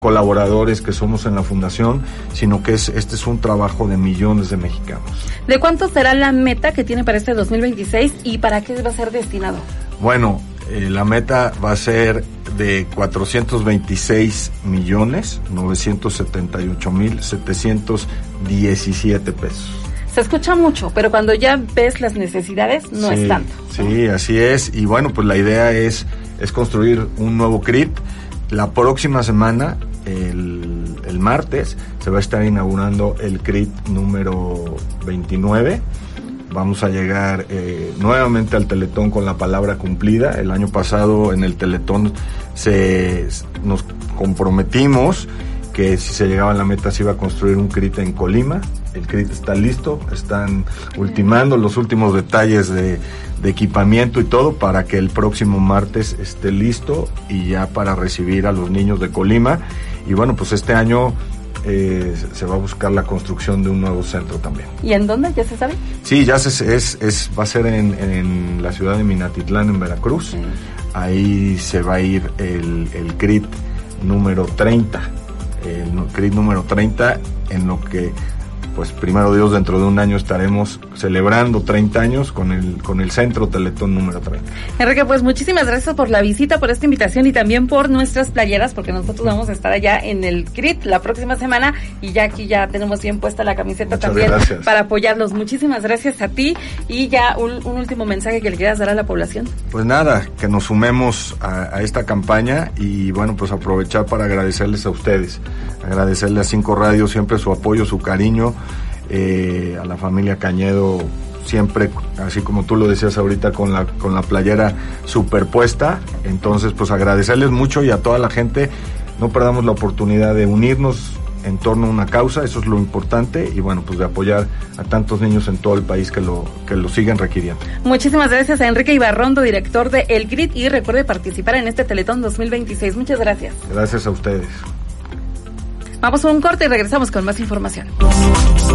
colaboradores que somos en la fundación, sino que este es un trabajo de millones de mexicanos. ¿De cuánto será la meta que tiene para este 2026 y para qué va a ser destinado? Bueno, la meta va a ser de 426,978,717 pesos. Se escucha mucho, pero cuando ya ves las necesidades, no es tanto, ¿no? Sí, así es. Y bueno, pues la idea es construir un nuevo CRIT. La próxima semana, el martes, se va a estar inaugurando el CRIT número 29. Vamos a llegar nuevamente al Teletón con la palabra cumplida. El año pasado en el Teletón nos comprometimos que si se llegaba a la meta se iba a construir un CRIT en Colima. El CRIT está listo, están ultimando los últimos detalles de equipamiento y todo para que el próximo martes esté listo y ya para recibir a los niños de Colima. Y bueno, pues este año se va a buscar la construcción de un nuevo centro también. ¿Y en dónde? ¿Ya se sabe? Sí, ya va a ser en la ciudad de Minatitlán, en Veracruz. Sí. Ahí se va a ir el CRIT número 30. El CRIT número 30, en lo que, pues primero Dios, dentro de un año estaremos celebrando 30 años con el Centro Teletón número 30. Enrique, pues muchísimas gracias por la visita, por esta invitación y también por nuestras playeras, porque nosotros vamos a estar allá en el CRIT la próxima semana y ya aquí ya tenemos bien puesta la camiseta. Muchas también gracias. Para apoyarlos. Muchísimas gracias a ti y ya un último mensaje que le quieras dar a la población. Pues nada, que nos sumemos a esta campaña y bueno, pues aprovechar para agradecerles a ustedes, agradecerle a 5 Radio siempre su apoyo, su cariño, a la familia Cañedo siempre, así como tú lo decías ahorita, con la playera superpuesta. Entonces pues agradecerles mucho y a toda la gente, no perdamos la oportunidad de unirnos en torno a una causa, eso es lo importante, y bueno, pues de apoyar a tantos niños en todo el país que lo siguen requiriendo. Muchísimas gracias a Enrique Ibarrondo, director de El CRIT, y recuerde participar en este Teletón 2026. Muchas gracias. Gracias a ustedes. Vamos a un corte y regresamos con más información.